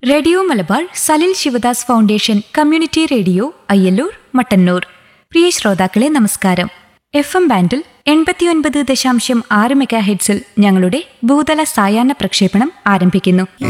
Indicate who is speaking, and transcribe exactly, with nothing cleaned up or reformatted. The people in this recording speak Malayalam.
Speaker 1: Radio Malabar Salil Sivadas foundation community radio Ayyallur Mattannur. പ്രിയ ശ്രോതാക്കളെ നമസ്കാരം. എഫ് എം ബാൻഡിൽ എൺപത്തിയൊൻപത് ദശാംശം ആറ് മെഗാ ഹെഡ്സിൽ ഞങ്ങളുടെ ഭൂതല സായാഹ്ന പ്രക്ഷേപണം ആരംഭിക്കുന്നു.